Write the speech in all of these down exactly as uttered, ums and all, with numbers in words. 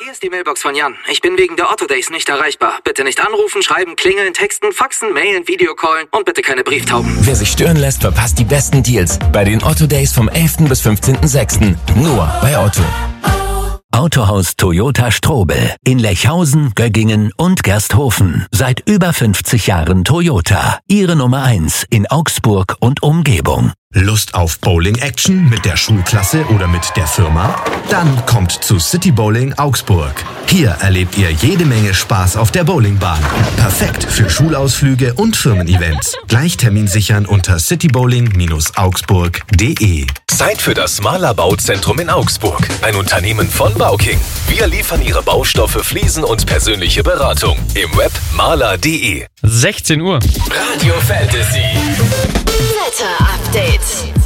Hier ist die Mailbox von Jan. Ich bin wegen der Otto Days nicht erreichbar. Bitte nicht anrufen, schreiben, klingeln, texten, faxen, mailen, Videocallen und bitte keine Brieftauben. Wer sich stören lässt, verpasst die besten Deals bei den Otto Days vom elften bis fünfzehnten sechsten Nur bei Otto. Autohaus Toyota Strobel in Lechhausen, Göggingen und Gersthofen. Seit über fünfzig Jahren Toyota. Ihre Nummer eins in Augsburg und Umgebung. Lust auf Bowling-Action mit der Schulklasse oder mit der Firma? Dann kommt zu City Bowling Augsburg. Hier erlebt ihr jede Menge Spaß auf der Bowlingbahn. Perfekt für Schulausflüge und Firmen-Events. Gleich Termin sichern unter citybowling augsburg punkt de. Zeit für das Mahler Bauzentrum in Augsburg. Ein Unternehmen von Bauking. Wir liefern Ihre Baustoffe, Fliesen und persönliche Beratung. Im Web mahler punkt de. sechzehn Uhr. Radio Fantasy. Wetter-Update.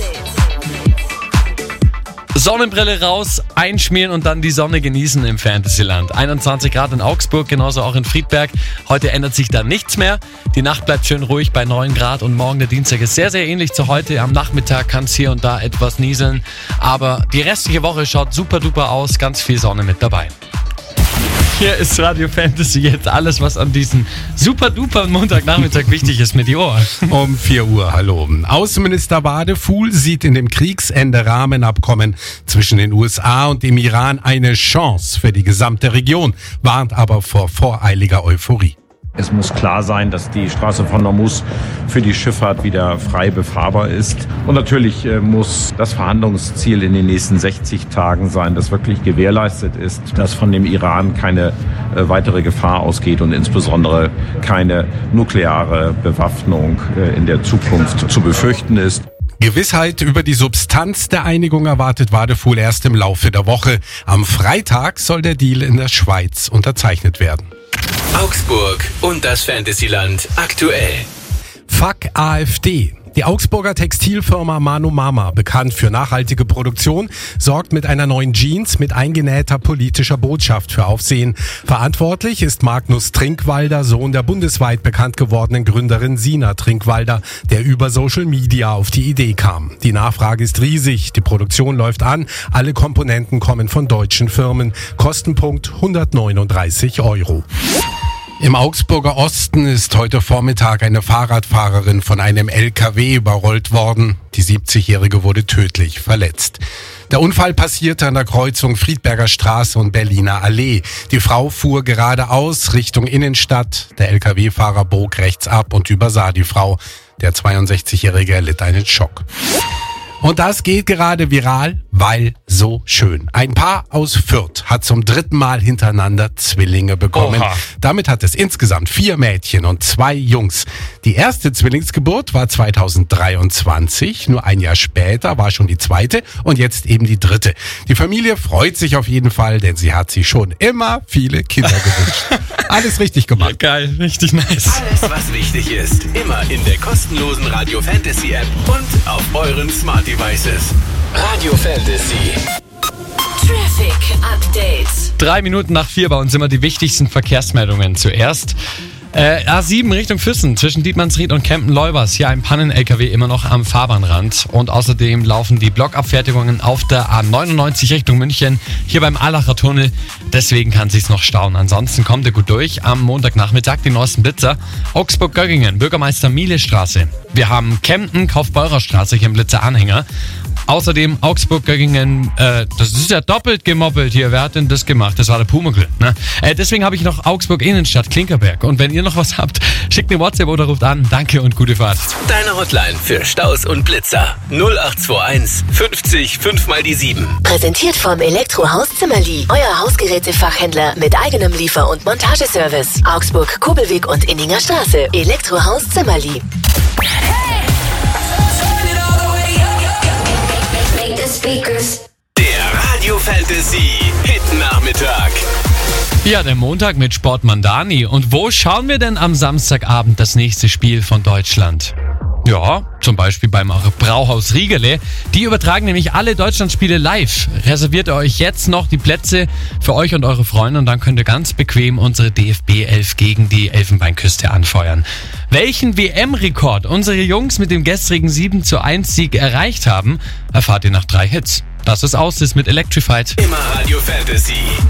Sonnenbrille raus, einschmieren und dann die Sonne genießen im Fantasyland. einundzwanzig Grad in Augsburg, genauso auch in Friedberg. Heute ändert sich da nichts mehr. Die Nacht bleibt schön ruhig bei neun Grad und morgen der Dienstag ist sehr, sehr ähnlich zu heute. Am Nachmittag kann es hier und da etwas nieseln. Aber die restliche Woche schaut super duper aus, ganz viel Sonne mit dabei. Hier ist Radio Fantasy jetzt alles, was an diesem super duper Montagnachmittag wichtig ist mit die Ohren. Um vier Uhr, hallo. Außenminister Wadefuhl sieht in dem Kriegsende-Rahmenabkommen zwischen den U S A und dem Iran eine Chance für die gesamte Region, warnt aber vor voreiliger Euphorie. Es muss klar sein, dass die Straße von Hormuz für die Schifffahrt wieder frei befahrbar ist. Und natürlich äh, muss das Verhandlungsziel in den nächsten sechzig Tagen sein, dass wirklich gewährleistet ist, dass von dem Iran keine äh, weitere Gefahr ausgeht und insbesondere keine nukleare Bewaffnung äh, in der Zukunft zu befürchten ist. Gewissheit über die Substanz der Einigung erwartet Wadefuhl erst im Laufe der Woche. Am Freitag soll der Deal in der Schweiz unterzeichnet werden. Augsburg und das Fantasyland aktuell. Fuck AfD. Die Augsburger Textilfirma Mano Mama, bekannt für nachhaltige Produktion, sorgt mit einer neuen Jeans mit eingenähter politischer Botschaft für Aufsehen. Verantwortlich ist Magnus Trinkwalder, Sohn der bundesweit bekannt gewordenen Gründerin Sina Trinkwalder, der über Social Media auf die Idee kam. Die Nachfrage ist riesig, die Produktion läuft an, alle Komponenten kommen von deutschen Firmen. Kostenpunkt hundertneununddreißig Euro. Im Augsburger Osten ist heute Vormittag eine Fahrradfahrerin von einem L K W überrollt worden. Die siebzigjährige wurde tödlich verletzt. Der Unfall passierte an der Kreuzung Friedberger Straße und Berliner Allee. Die Frau fuhr geradeaus Richtung Innenstadt. Der L K W-Fahrer bog rechts ab und übersah die Frau. Der zweiundsechzigjährige erlitt einen Schock. Und das geht gerade viral, weil so schön. Ein Paar aus Fürth hat zum dritten Mal hintereinander Zwillinge bekommen. Oha. Damit hat es insgesamt vier Mädchen und zwei Jungs. Die erste Zwillingsgeburt war zweitausenddreiundzwanzig. Nur ein Jahr später war schon die zweite und jetzt eben die dritte. Die Familie freut sich auf jeden Fall, denn sie hat sich schon immer viele Kinder gewünscht. Alles richtig gemacht. Geil, richtig nice. Alles, was wichtig ist, immer in der kostenlosen Radio Fantasy App und auf euren Smart Devices. Radio Fantasy. Traffic Update. Drei Minuten nach vier bei uns immer die wichtigsten Verkehrsmeldungen zuerst. Äh, A sieben Richtung Füssen zwischen Dietmannsried und Kempen-Leubers. Hier ein Pannen-L K W immer noch am Fahrbahnrand. Und außerdem laufen die Blockabfertigungen auf der A neunundneunzig Richtung München. Hier beim Allacher Tunnel. Deswegen kann es sich noch stauen. Ansonsten kommt ihr gut durch. Am Montagnachmittag die neuesten Blitzer. Augsburg-Göggingen, Bürgermeister Miele-Straße. Wir haben Kempten, Kaufbeurer-Straße, hier im Blitzer-Anhänger. Außerdem Augsburg-Göggingen, äh, das ist ja doppelt gemoppelt hier. Wer hat denn das gemacht? Das war der Pumuckl, ne? Äh, deswegen habe ich noch Augsburg-Innenstadt, Klinkerberg. Und wenn ihr noch was habt, schickt eine WhatsApp oder ruft an. Danke und gute Fahrt. Deine Hotline für Staus und Blitzer. null acht zwei eins fünfzig fünf mal die sieben. Präsentiert vom Elektrohaus Zimmerli. Euer Hausgerätefachhändler mit eigenem Liefer- und Montageservice. Augsburg, Kobelweg und Inninger Straße. Elektrohaus Zimmerli. Der Radio Fantasy Hit Nachmittag. Ja, der Montag mit Sport Mandani. Und wo schauen wir denn am Samstagabend das nächste Spiel von Deutschland? Ja, zum Beispiel beim Brauhaus Riegele. Die übertragen nämlich alle Deutschlandspiele live. Reserviert euch jetzt noch die Plätze für euch und eure Freunde und dann könnt ihr ganz bequem unsere D F B elf gegen die Elfenbeinküste anfeuern. Welchen W M-Rekord unsere Jungs mit dem gestrigen sieben zu eins Sieg erreicht haben, erfahrt ihr nach drei Hits. Das ist Ausis mit Electrified. Immer Radio Fantasy.